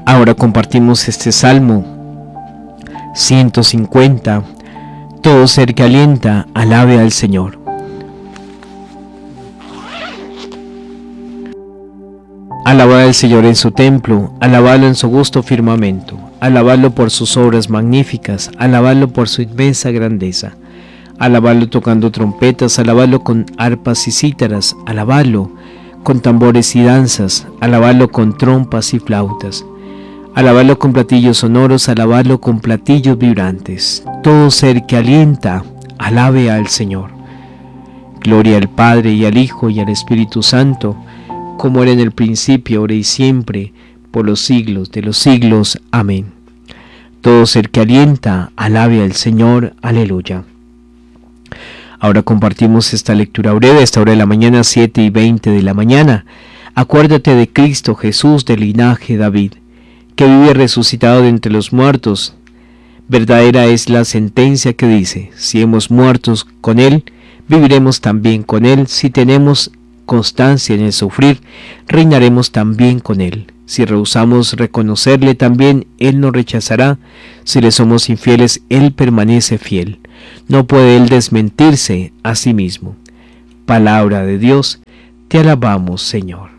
Ahora compartimos este Salmo 150. Todo ser que alienta, alabe al Señor. Alabad al Señor en su templo, alabadlo en su augusto firmamento, alabadlo por sus obras magníficas, alabadlo por su inmensa grandeza, alabadlo tocando trompetas, alabadlo con arpas y cítaras, alabadlo con tambores y danzas, alabadlo con trompas y flautas, alabadlo con platillos sonoros, alabadlo con platillos vibrantes. Todo ser que alienta, alabe al Señor. Gloria al Padre y al Hijo y al Espíritu Santo, como era en el principio, ahora y siempre, por los siglos de los siglos. Amén. Todo ser que alienta, alabe al Señor. Aleluya. Ahora compartimos esta lectura breve a esta hora de la mañana, 7:20 de la mañana. Acuérdate de Cristo Jesús del linaje de David, que vive resucitado de entre los muertos. Verdadera es la sentencia que dice: si hemos muertos con Él, viviremos también con Él. Si tenemos constancia en el sufrir, reinaremos también con Él. Si rehusamos reconocerle, también Él nos rechazará. Si le somos infieles, Él permanece fiel. No puede Él desmentirse a sí mismo. Palabra de Dios, te alabamos, Señor.